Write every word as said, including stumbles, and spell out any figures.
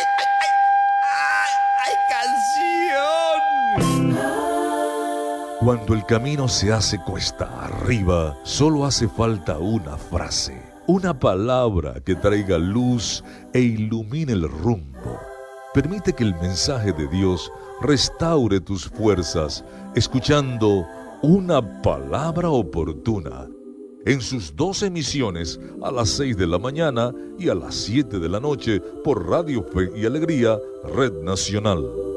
¡Ay, canción! Cuando el camino se hace cuesta arriba, solo hace falta una frase, una palabra que traiga luz e ilumine el rumbo. Permite que el mensaje de Dios restaure tus fuerzas, escuchando Una Palabra Oportuna, en sus dos emisiones a las seis de la mañana y a las siete de la noche por Radio Fe y Alegría, Red Nacional.